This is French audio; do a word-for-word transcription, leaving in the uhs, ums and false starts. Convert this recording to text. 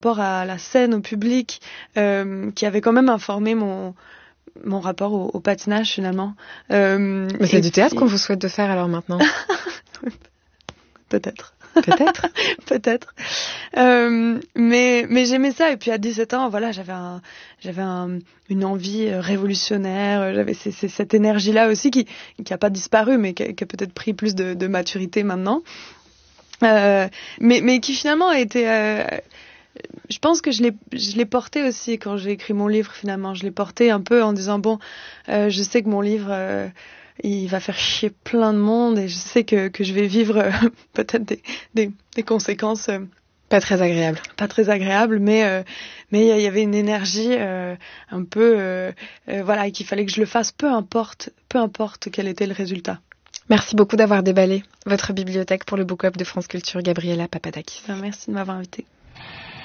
rapport à la scène, au public, euh, qui avait quand même informé mon mon rapport au, au patinage finalement. Euh, Mais c'est du puis... théâtre qu'on vous souhaite de faire alors maintenant. Peut-être. Peut-être. Peut-être. Euh, mais mais j'aimais ça, et puis à dix-sept ans, voilà, j'avais un j'avais un, une envie révolutionnaire, j'avais c'est, c'est cette énergie là aussi qui qui a pas disparu, mais qui a, qui a peut-être pris plus de, de maturité maintenant. Euh, mais mais qui finalement a été euh, je pense que je l'ai je l'ai porté aussi quand j'ai écrit mon livre. Finalement, je l'ai porté un peu en disant bon, euh, je sais que mon livre euh, il va faire chier plein de monde, et je sais que que je vais vivre euh, peut-être des des, des conséquences euh, pas très agréables, pas très agréables, mais euh, mais il y avait une énergie euh, un peu euh, euh, voilà, qu'il fallait que je le fasse, peu importe peu importe quel était le résultat. Merci beaucoup d'avoir déballé votre bibliothèque pour le Book Club de France Culture, Gabriela Papadakis. Merci de m'avoir invitée.